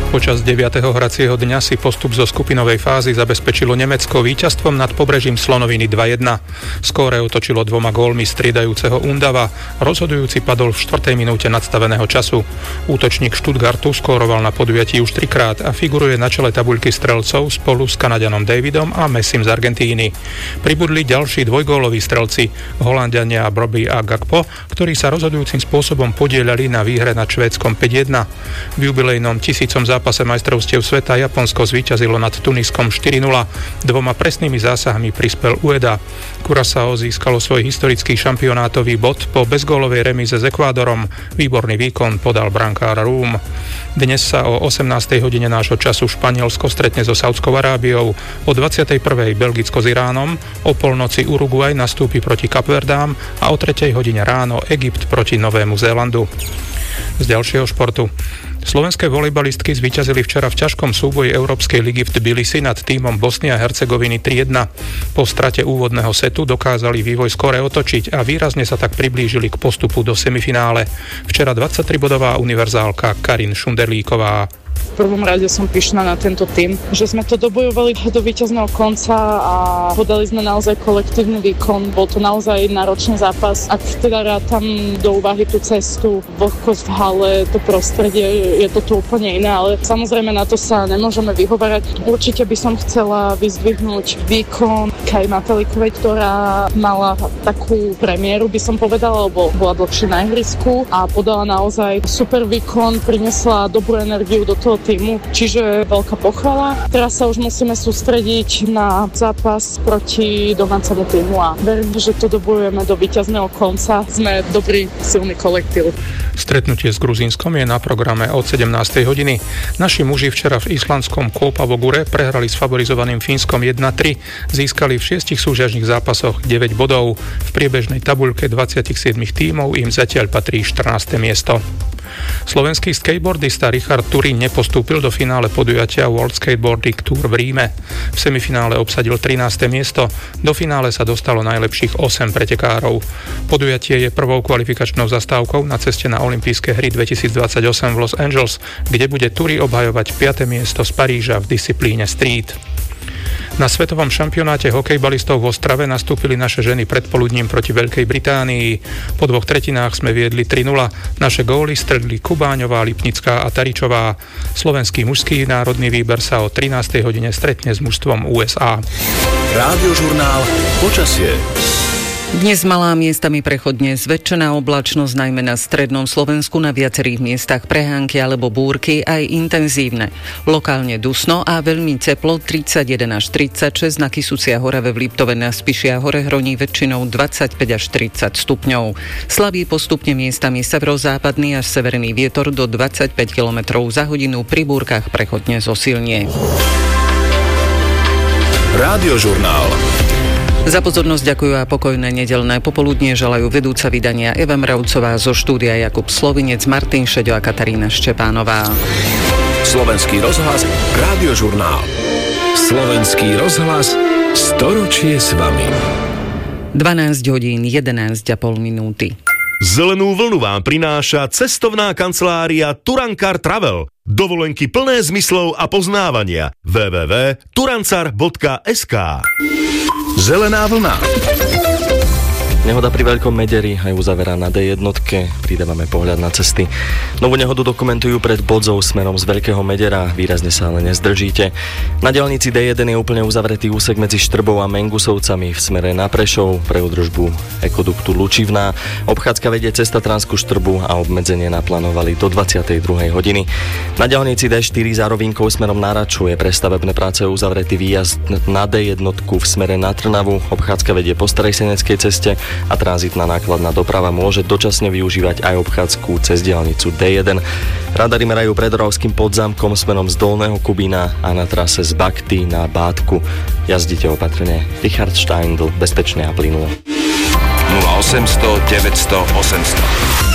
Počas 9. hracieho dňa si postup zo skupinovej fázy zabezpečilo Nemecko víťazstvom nad pobrežím Slonoviny 2-1. Skóre otočilo 2 gólmi striedajúceho Undava. Rozhodujúci padol v 4. minúte nadstaveného času. Útočník Stuttgartu skóroval na podujatí už 3-krát a figuruje na čele tabuľky strelcov spolu s Kanaďanom Davidom a Messim z Argentíny. Pribudli ďalší dvojgóloví strelci, Holanďania Brobbey a Gakpo, ktorí sa rozhodujúcim spôsobom podieľali na výhre nad Švédskom 5-1. V jubilejnom 1000. zápase majstrovstiev sveta Japonsko zvíťazilo nad Tuniskom 4-0. 2 presnými zásahmi prispel Ueda. Curaçao získalo svoj historický šampionátový bod po bezgólovej remíze s Ekvádorom. Výborný výkon podal brankár Rúm. Dnes sa o 18. hodine nášho času Španielsko stretne so Saudskou Arábiou, o 21. Belgicko s Iránom, o polnoci Uruguay nastúpi proti Kapverdám a o 3. hodine ráno Egypt proti Novému Zélandu. Z ďalšieho športu. Slovenské volejbalistky zvíťazili včera v ťažkom súboji Európskej ligy v Tbilisi nad tímom Bosny a Hercegoviny 3-1. Po strate úvodného setu dokázali vývoj skóre otočiť a výrazne sa tak priblížili k postupu do semifinále. Včera 23-bodová univerzálka Karin Šunderlíková. V prvom rade som pyšná na tento tím, že sme to dobojovali do víťazného konca a podali sme naozaj kolektívny výkon. Bol to naozaj náročný zápas. Ak teda rátam do úvahy tú cestu, vlhkosť v hale, to prostredie, je to tu úplne iné, ale samozrejme na to sa nemôžeme vyhovárať. Určite by som chcela vyzdvihnúť výkon Kai Matalíkovej, ktorá mala takú premiéru, by som povedala, lebo bola dlhšie na ihrisku a podala naozaj super výkon, priniesla dobrú energiu do toho týmu, čiže veľká pochvala. Teraz sa už musíme sústrediť na zápas proti domácemu týmu a verím, že to dobojujeme do víťazného konca. Sme dobrý, silný kolektív. Stretnutie s Gruzínskom je na programe od 17. hodiny. Naši muži včera v islandskom Kópavogure prehrali s favorizovaným Fínskom 1-3. Získali v 6 súťažných zápasoch 9 bodov. V priebežnej tabuľke 27 tímov im zatiaľ patrí 14. miesto. Slovenský skateboardista Richard Turín nepostúpil do finále podujatia World Skateboarding Tour v Ríme. V semifinále obsadil 13. miesto, do finále sa dostalo najlepších 8 pretekárov. Podujatie je prvou kvalifikačnou zastávkou na ceste na olympijské hry 2028 v Los Angeles, kde bude Turi obhajovať 5. miesto z Paríža v disciplíne street. Na svetovom šampionáte hokejbalistov v Ostrave nastúpili naše ženy predpoludním proti Veľkej Británii. Po 2 tretinách sme viedli 3-0. Naše góly strelili Kubáňová, Lipnická a Taričová. Slovenský mužský národný výber sa o 13. hodine stretne s mužstvom USA. Rádiožurnál Počasie. Dnes malá miestami prechodne zväčšená oblačnosť, najmä na strednom Slovensku, na viacerých miestach prehánky alebo búrky, aj intenzívne. Lokálne dusno a veľmi teplo, 31 až 36, na Kysucia Horave v Liptove na Spišia hore hroní väčšinou 25 až 30 stupňov. Slabý postupne miestami severozápadný až severný vietor do 25 km za hodinu, pri búrkach prechodne zosilnie. Rádiožurnál. Za pozornosť ďakujú a pokojné nedeľné popoludnie želajú vedúca vydania Eva Mravcová, zo štúdia Jakub Slovinec, Martin Šeďo a Katarína Štepánová. Slovenský rozhlas, Rádiožurnál. Slovenský rozhlas, storočie s vami. 12 hodín, 11,5 minúty. Zelenú vlnu vám prináša cestovná kancelária Turankar Travel. Dovolenky plné zmyslov a poznávania. www.turancar.sk. Zelená vlna. Nehoda pri Veľkom Mederi aj uzaverá na D1. Pridávame pohľad na cesty. Novú nehodu dokumentujú pred Bodzou smerom z Veľkého Medera. Výrazne sa ale nezdržíte. Na diaľnici D1 je úplne uzavretý úsek medzi Štrbou a Mengusovcami v smere na Prešov pre údržbu ekoduktu Lučivná. Obchádzka vedie cesta Transkú Štrbu a obmedzenie naplánovali do 22. hodiny. Na diaľnici D4 za Rovinkou smerom na Raču je pre stavebné práce uzavretý výjazd na D1 v smere na Trnavu. Obchádzka vedie po Starej Seneckej ceste a tranzitná nákladná doprava môže dočasne využívať aj obchádzku cez diaľnicu D1. Radary merajú pred Oravským Podzámkom smerom z Dolného Kubína a na trase z Bakty na Bátku. Jazdite opatrne. Richard Steindl, bezpečne a plynulo. 0800 900 800.